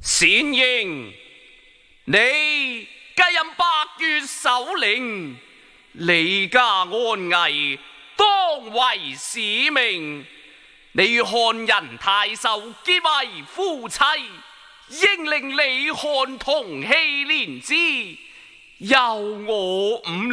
善英，你繼任百越首領，你家安危，當為使命。你與漢人太守結為夫妻，應令李漢同氣連枝，由我5